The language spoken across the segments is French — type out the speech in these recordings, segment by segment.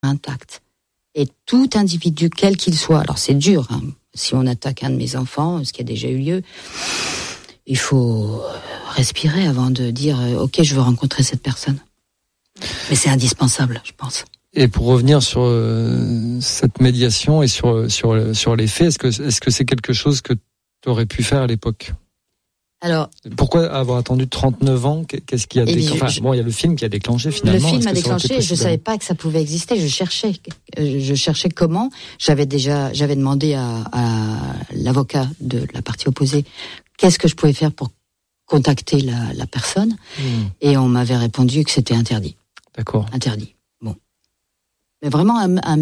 intact. Et tout individu, quel qu'il soit, alors c'est dur, hein, si on attaque un de mes enfants, ce qui a déjà eu lieu, il faut respirer avant de dire « Ok, je veux rencontrer cette personne ». Mais c'est indispensable, je pense. Et pour revenir sur cette médiation et sur les faits, est-ce que c'est quelque chose que tu aurais pu faire à l'époque ? Alors, pourquoi avoir attendu 39 ans ? Qu'est-ce qui a déclenché ? Bon, il y a le film qui a déclenché finalement. Le film a déclenché, je savais pas que ça pouvait exister, je cherchais comment. J'avais demandé à l'avocat de la partie opposée qu'est-ce que je pouvais faire pour contacter la personne, et on m'avait répondu que c'était interdit. D'accord. Interdit. Bon. Mais vraiment,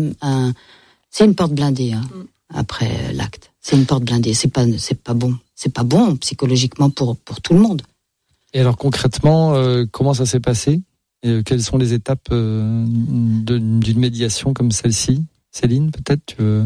c'est une porte blindée, hein, après l'acte. C'est une porte blindée, c'est pas bon. C'est pas bon psychologiquement pour tout le monde. Et alors concrètement, comment ça s'est passé ? Et quelles sont les étapes d'une médiation comme celle-ci ? Céline, peut-être tu veux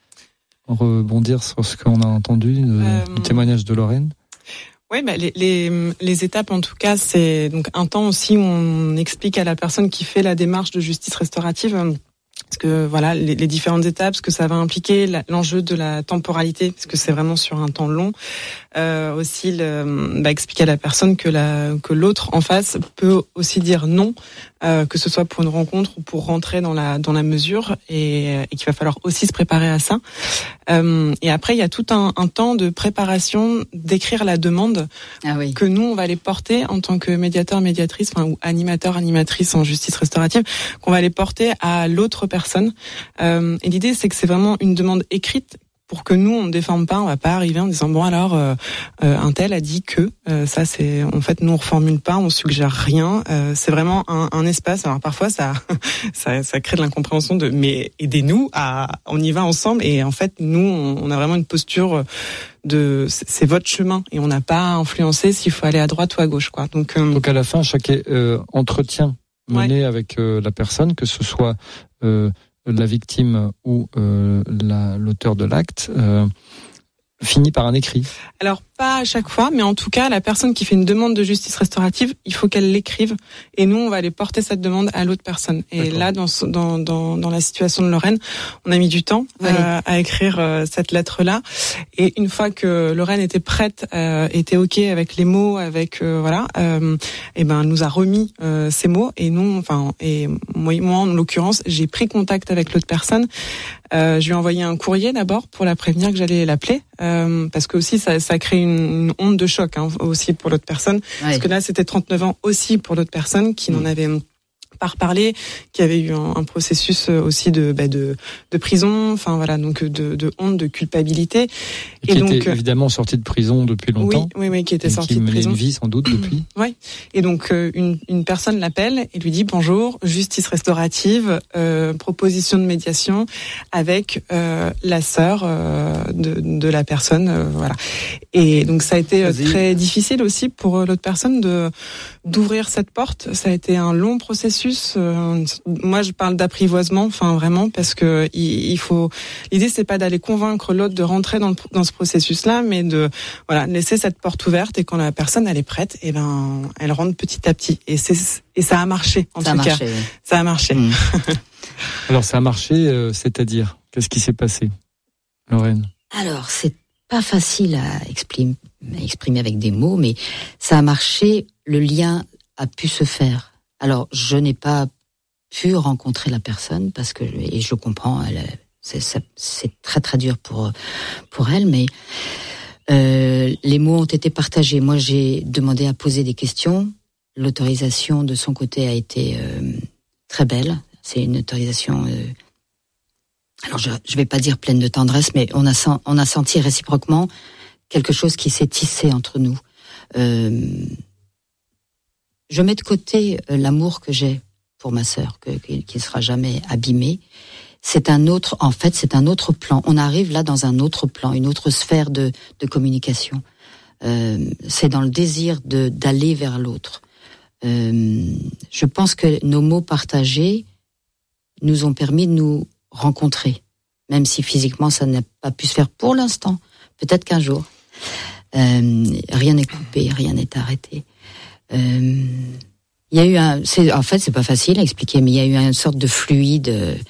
rebondir sur ce qu'on a entendu du témoignage de Lorraine ? Oui, les étapes en tout cas, c'est donc un temps aussi où on explique à la personne qui fait la démarche de justice restaurative. Parce que voilà, les différentes étapes, ce que ça va impliquer, l'enjeu de la temporalité, parce que c'est vraiment sur un temps long. Aussi, expliquer à la personne que l'autre en face peut aussi dire non, que ce soit pour une rencontre ou pour rentrer dans la mesure, et qu'il va falloir aussi se préparer à ça. Et après, il y a tout un temps de préparation, d'écrire la demande que nous on va les porter en tant que médiateur, médiatrice, ou animateur, animatrice en justice restaurative, qu'on va les porter à l'autre personne. Et l'idée, c'est que c'est vraiment une demande écrite, pour que nous on ne déforme pas, on va pas arriver en disant bon alors un tel a dit que ça c'est en fait nous on reformule pas, on suggère rien, c'est vraiment un espace. Alors parfois ça crée de l'incompréhension de mais aidez-nous on y va ensemble, et en fait nous on a vraiment une posture de c'est votre chemin et on n'a pas à influencer s'il faut aller à droite ou à gauche quoi. Donc à la fin chaque entretien mené avec la personne, que ce soit la victime ou l'auteur de l'acte, finit par un écrit. Alors pas à chaque fois, mais en tout cas la personne qui fait une demande de justice restaurative, il faut qu'elle l'écrive, et nous on va aller porter cette demande à l'autre personne. Et là dans la situation de Lorraine, on a mis du temps à écrire cette lettre là, et une fois que Lorraine était prête, était ok avec les mots, avec et ben elle nous a remis ces mots, et nous et moi en l'occurrence j'ai pris contact avec l'autre personne. Je lui ai envoyé un courrier d'abord pour la prévenir que j'allais l'appeler, parce que aussi ça crée une onde de choc aussi pour l'autre personne, parce que là c'était 39 ans aussi pour l'autre personne qui n'en avait pas reparlé, qui avait eu un processus aussi de prison, donc de honte, de culpabilité, et donc était évidemment sorti de prison depuis longtemps. Oui, qui était sorti de prison, qui menait une vie sans doute depuis. Oui. Et donc une personne l'appelle et lui dit bonjour, justice restaurative, proposition de médiation avec la sœur de la personne, voilà. Et donc ça a été très difficile aussi pour l'autre personne d'ouvrir cette porte. Ça a été un long processus. Moi, je parle d'apprivoisement, vraiment, parce que l'idée, c'est pas d'aller convaincre l'autre de rentrer dans ce processus-là, mais de laisser cette porte ouverte, et quand la personne elle est prête, elle rentre petit à petit. Et ça a marché en tout cas. Ça a marché. Alors ça a marché, c'est-à-dire qu'est-ce qui s'est passé, Lorraine ? Alors c'est pas facile à exprimer avec des mots, mais ça a marché. Le lien a pu se faire. Alors, je n'ai pas pu rencontrer la personne et je comprends, c'est très très dur pour elle, mais les mots ont été partagés. Moi, j'ai demandé à poser des questions. L'autorisation de son côté a été très belle. C'est une autorisation. Alors, je vais pas dire pleine de tendresse, mais on a senti réciproquement quelque chose qui s'est tissé entre nous. Je mets de côté l'amour que j'ai pour ma sœur, qui ne sera jamais abîmé. C'est un autre plan. On arrive là dans un autre plan, une autre sphère de communication. C'est dans le désir d'aller vers l'autre. Je pense que nos mots partagés nous ont permis de nous rencontrer, même si physiquement ça n'a pas pu se faire pour l'instant. Peut-être qu'un jour. Rien n'est coupé, rien n'est arrêté. Il y a eu en fait, c'est pas facile à expliquer, mais il y a eu une sorte de fluide